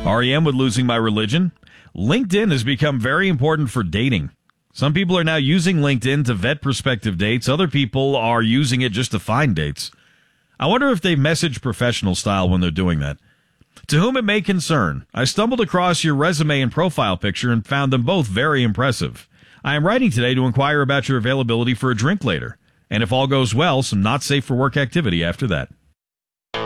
REM with Losing My Religion. LinkedIn has become very important for dating. Some people are now using LinkedIn to vet prospective dates. Other people are using it just to find dates. I wonder if they message professional style when they're doing that. To whom it may concern, I stumbled across your resume and profile picture and found them both very impressive. I am writing today to inquire about your availability for a drink later, and if all goes well, some not safe for work activity after that.